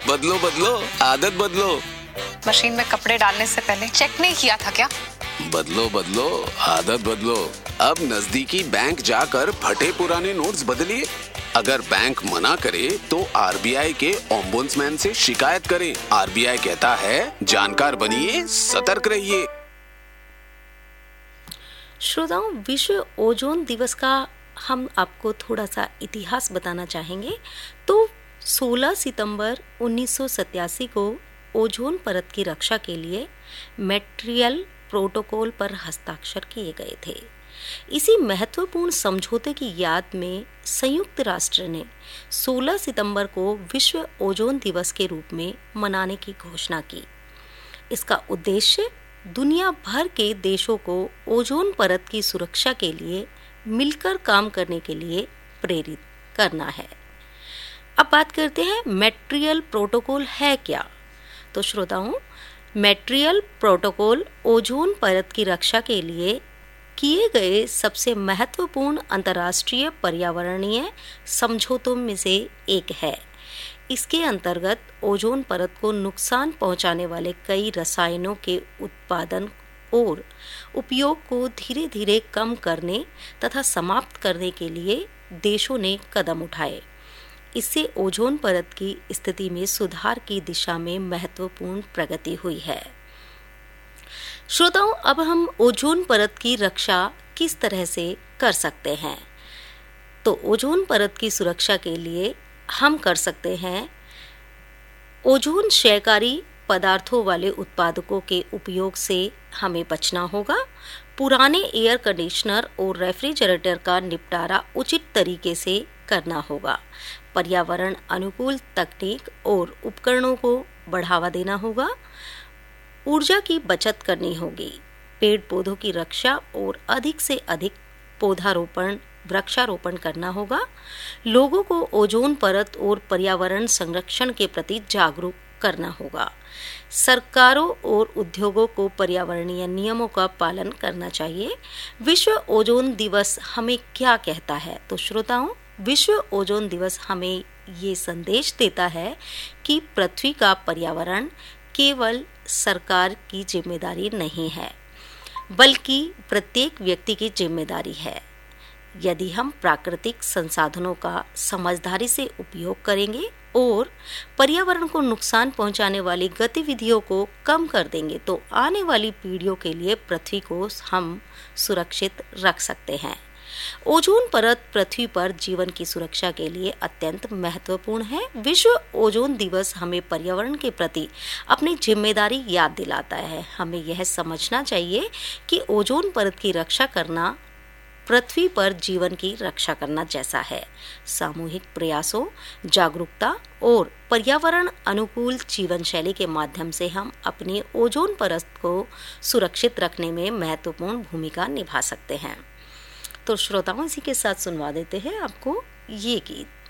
बदलो बदलो, आदत बदलो। मशीन में कपड़े डालने से पहले चेक नहीं किया था क्या? बदलो बदलो, आदत बदलो। अब नजदीकी बैंक जाकर फटे पुराने नोट्स बदलिए। अगर बैंक मना करे तो आरबीआई के ओम्बुड्समैन से शिकायत करें। आरबीआई कहता है, जानकार बनिए, सतर्क रहिए। श्रोताओं, विश्व ओजोन दिवस का हम आपको थोड़ा सा इतिहास बताना चाहेंगे। तो 16 सितंबर 1987 को ओजोन परत की रक्षा के लिए मॉन्ट्रियल प्रोटोकॉल पर हस्ताक्षर किए गए थे। इसी महत्वपूर्ण समझौते की याद में संयुक्त राष्ट्र ने 16 सितंबर को विश्व ओजोन दिवस के रूप में मनाने की घोषणा की। इसका उद्देश्य दुनिया भर के देशों को ओजोन परत की सुरक्षा के लिए मिलकर काम करने के लिए प्रेरित करना है। अब बात करते हैं मॉन्ट्रियल प्रोटोकॉल है क्या। तो श्रोताओं, मॉन्ट्रियल प्रोटोकॉल ओजोन परत की रक्षा के लिए किए गए सबसे महत्वपूर्ण अंतर्राष्ट्रीय पर्यावरणीय समझौतों में से एक है। इसके अंतर्गत ओजोन परत को नुकसान पहुंचाने वाले कई रसायनों के उत्पादन और उपयोग को धीरे धीरे कम करने तथा समाप्त करने के लिए देशों ने कदम उठाए। इससे ओजोन परत की स्थिति में सुधार की दिशा में महत्वपूर्ण प्रगति हुई है। श्रोताओं, अब हम ओजोन परत की रक्षा किस तरह से कर सकते हैं। तो ओजोन परत की सुरक्षा के लिए हम कर सकते हैं, ओजोन क्षयकारी पदार्थों वाले उत्पादकों के उपयोग से हमें बचना होगा। पुराने एयर कंडीशनर और रेफ्रिजरेटर का निपटारा उचित तरीके से करना होगा। पर्यावरण अनुकूल तकनीक और उपकरणों को बढ़ावा देना होगा। ऊर्जा की बचत करनी होगी। पेड़ पौधों की रक्षा और अधिक से अधिक पौधारोपण वृक्षारोपण करना होगा। लोगों को ओजोन परत और पर्यावरण संरक्षण के प्रति जागरूक करना होगा। सरकारों और उद्योगों को पर्यावरणीय नियमों का पालन करना चाहिए। विश्व ओजोन दिवस हमें क्या कहता है। तो श्रोताओं, विश्व ओजोन दिवस हमें ये संदेश देता है कि पृथ्वी का पर्यावरण केवल सरकार की जिम्मेदारी नहीं है, बल्कि प्रत्येक व्यक्ति की जिम्मेदारी है। यदि हम प्राकृतिक संसाधनों का समझदारी से उपयोग करेंगे और पर्यावरण को नुकसान पहुंचाने वाली गतिविधियों को कम कर देंगे, तो आने वाली पीढ़ियों के लिए पृथ्वी को हम सुरक्षित रख सकते हैं। ओजोन परत पृथ्वी पर जीवन की सुरक्षा के लिए अत्यंत महत्वपूर्ण है। विश्व ओजोन दिवस हमें पर्यावरण के प्रति अपनी जिम्मेदारी याद दिलाता है। हमें यह समझना चाहिए कि ओजोन परत की रक्षा करना पृथ्वी पर जीवन की रक्षा करना जैसा है। सामूहिक प्रयासों, जागरूकता और पर्यावरण अनुकूल जीवन शैली के माध्यम से हम अपनी ओजोन परत को सुरक्षित रखने में महत्वपूर्ण भूमिका निभा सकते हैं। तो श्रोताओं, इसी के साथ सुनवा देते हैं आपको ये गीत।